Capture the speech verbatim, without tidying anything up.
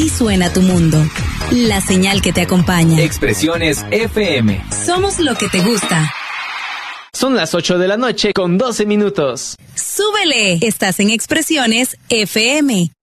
Así suena tu mundo. La señal que te acompaña. Expresiones F M. Somos lo que te gusta. Son las ocho de la noche con doce minutos. ¡Súbele! Estás en Expresiones F M.